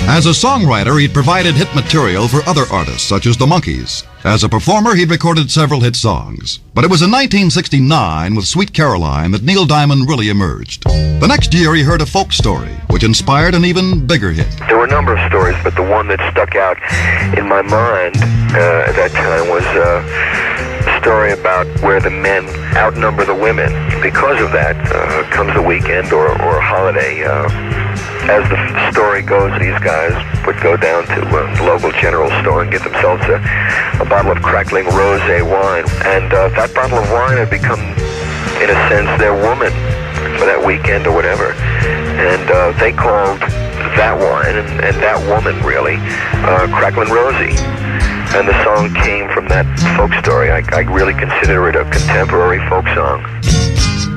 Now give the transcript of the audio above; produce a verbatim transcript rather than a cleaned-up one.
As a songwriter, he'd provided hit material for other artists, such as the Monkees. As a performer, he'd recorded several hit songs. But it was in nineteen sixty-nine, with Sweet Caroline, that Neil Diamond really emerged. The next year, he heard a folk story, which inspired an even bigger hit. There were a number of stories, but the one that stuck out in my mind uh, at that time was uh, a story about where the men outnumber the women. Because of that, uh, comes a weekend or, or a holiday. Uh, As the story goes, these guys would go down to uh, the local general store and get themselves a, a bottle of crackling rosé wine. And uh, that bottle of wine had become, in a sense, their woman for that weekend or whatever. And uh, they called that wine and, and that woman, really, uh, Cracklin' Rosie. And the song came from that folk story. I, I really consider it a contemporary folk song.